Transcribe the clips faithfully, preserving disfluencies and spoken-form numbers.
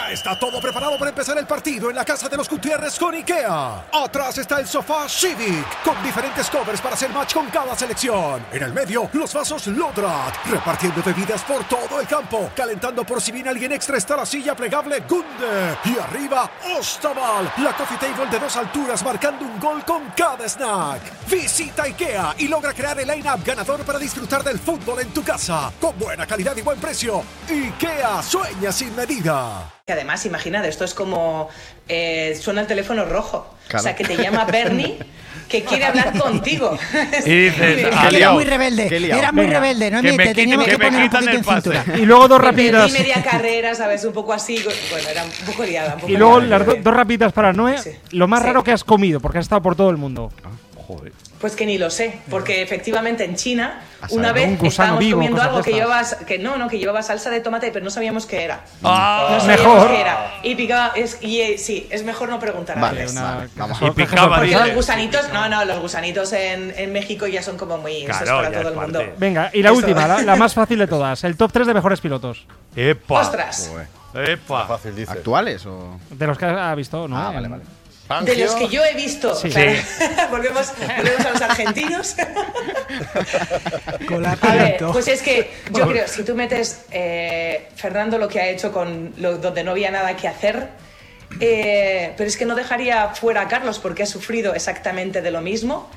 Ya está todo preparado para empezar el partido en la casa de los Gutiérrez con IKEA. Atrás está el sofá Civic, con diferentes covers para hacer match con cada selección. En el medio, los vasos Lodrat, repartiendo bebidas por todo el campo. Calentando por si viene alguien extra está la silla plegable Gunde. Y arriba, Ostaval, la coffee table de dos alturas marcando un gol con cada snack. Visita IKEA y logra crear el line-up ganador para disfrutar del fútbol en tu casa. Con buena calidad y buen precio. IKEA, sueña sin medida. Que además, imagínate, esto es como eh, suena el teléfono rojo. Claro. O sea, que te llama Bernie, que quiere hablar contigo. Y dices, ah, Era muy rebelde, Qué liado. era muy Venga, rebelde, ¿no? que me Te teníamos quiten- que que me poner un quitan poquito el en pase. cintura. Y luego dos Me perdí rapiditas. media carrera, ¿sabes? Un poco así. Bueno, era un poco liada. Un poco Y luego liada, las pero do- dos rapiditas para Noé. Sí. Lo más Sí. raro que has comido, porque has estado por todo el mundo. Joder. Pues que ni lo sé, porque efectivamente en China A una saber, un vez gusano estábamos vivo, comiendo cosas algo de que estas. llevaba, que no, no, que llevaba salsa de tomate, pero no sabíamos qué era. Ah, No sabíamos mejor. qué era. Y picaba, es, y eh, sí, es mejor no preguntar Vale, antes. Una- vale, vamos. sorpresa, Y picaba, sorpresa. Porque Vale. los gusanitos, no, no, los gusanitos en, en México ya son como muy, eso es Claro, para ya todo es el mundo. parte. Venga, y la Eso. última, la, la más fácil de todas. El top tres de mejores pilotos. ¡Epa! Ostras, Joder. ¡Epa! Fácil, dice. ¿Actuales o...? De los que ha visto, ¿no? Ah, vale, vale. de los que yo he visto, Sí. claro. volvemos, volvemos a los argentinos. Con la A ver, Pinto. pues es que yo creo, si tú metes eh, Fernando lo que ha hecho con lo, donde no había nada que hacer, eh, pero es que no dejaría fuera a Carlos porque ha sufrido exactamente de lo mismo.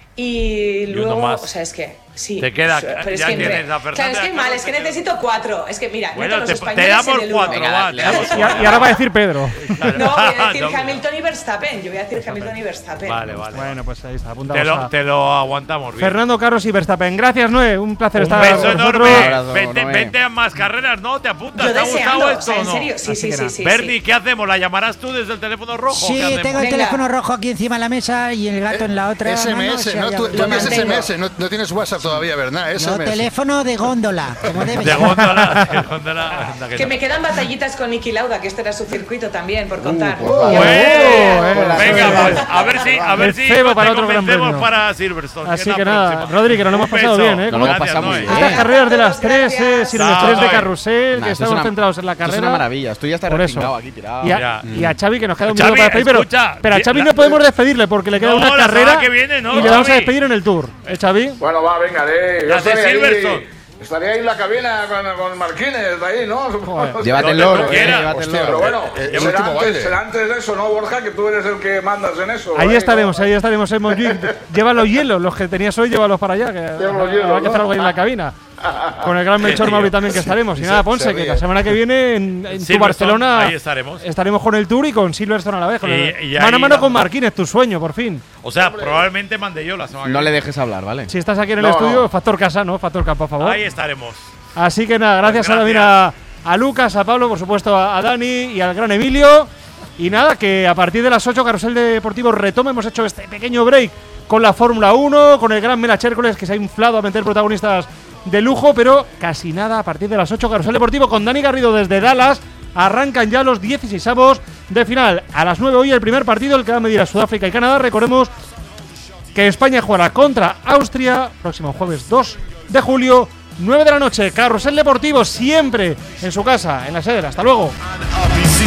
Y uno luego, más. o sea, es que sí. Te queda- pero es ya que, tienes a Fernando claro, es y a que Carlos, mal, es que te queda- necesito cuatro. Es que mira, meto a Bueno, los te, te españoles damos en el uno. cuatro, Venga, va. dale, te damos dale. Y, a- y ahora va a decir Pedro. No, voy a decir No, Hamilton y Verstappen. Yo voy a decir Hamilton y Verstappen. Vale, vale. Bueno, pues ahí está, Te apuntamos lo, a te lo aguantamos bien. Fernando, Carlos y Verstappen. Gracias, Noé. Un placer Un estar beso con enorme. nosotros. Abrazo, Vente, Noé. vente a más carreras, ¿no? ¿Te apuntas? Yo ¿Te ha deseando, gustado o esto sea, o en no? serio, sí, Así sí, que sí, nada. sí. Bernie, sí. ¿qué hacemos? ¿La llamarás tú desde el teléfono rojo? Sí, ¿Qué hacemos? tengo el Venga. teléfono rojo aquí encima de la mesa y el gato en la otra S M mano, S, o sea, ¿no? ya- Tú, tú Lo envías mantengo. S M S, no, no tienes WhatsApp todavía, ¿verdad? No, S M S. teléfono de góndola, como debe De ser. góndola, de góndola. anda que Que no. me quedan batallitas con Niki Lauda, que este era su circuito también, por contar. pues vale. Ya Bueno, ves. eh, venga, eh, pues a ver si, a ver el si cebo te para otro gran convencemos premio. para Silverstone. Así es que la nada, próxima. Rodri, que nos lo hemos Un pasado beso. bien, ¿eh? Nos lo hemos Gracias, pasado muy Noé. bien. Estas Eh. carreras de las tres, Gracias. eh, sin el Chao, estrés de Noé. carrusel, Nah, que esto estamos es una- centrados en la esto es carrera. una maravilla. Estoy ya está Por eso. repingado aquí tirado. Y a, Ya. y a Xavi, que nos queda un Xavi, minuto para despedir, pero, escucha, pero a Xavi la- no podemos despedirle porque le queda No, una la carrera semana que viene, ¿no, y le vamos a Xavi? despedir en el Tour. ¿Eh, Xavi? Bueno, va, venga, de, yo La de estaré Silverstone. ahí, estaría ahí en la cabina con, con Marquínez, ahí, ¿no? Joder. Llévate el Donde loro, tú eh, quieras. llévate el Hostia, loro. Pero bueno, Eh, el será, último antes, baile. será antes de eso, ¿no, Borja? Que tú eres el que mandas en eso. Ahí ¿eh? estaremos, ¿No? ahí estaremos. Hemos lleva los hielos, los que tenías hoy, llévalos para allá. Que Lleva los habrá hielos, que hacer ¿no? algo ahí en la cabina. Con el gran Melchor Mauri también que estaremos. Y nada, Ponce, se que ríe. la semana que viene en, en tu Silverstone, Barcelona ahí estaremos. estaremos con el Tour y con Silverstone a la vez. Con Y- el- y ahí mano a mano con dando- Marquínez, tu sueño, por fin. O sea, probablemente mande yo la semana que No le viene. dejes hablar, ¿vale? Si estás aquí en el No, estudio, no. factor casa, ¿no? Factor campo, por favor. Ahí estaremos. Así que nada, gracias, Pues también a, a Lucas, a Pablo, por supuesto a, a Dani y al gran Emilio. Y nada, que a partir de las ocho Carrusel Deportivo retoma. Hemos hecho este pequeño break con la Fórmula uno, con el gran Melache Hércules, que se ha inflado a meter protagonistas de lujo, pero casi nada a partir de las ocho Carrusel Deportivo con Dani Garrido desde Dallas. Arrancan ya los dieciseisavos de final. A las nueve hoy el primer partido, el que va a medir a Sudáfrica y Canadá. Recordemos que España jugará contra Austria próximo jueves dos de julio, nueve de la noche. Carrusel Deportivo siempre en su casa, en la sede. Hasta luego.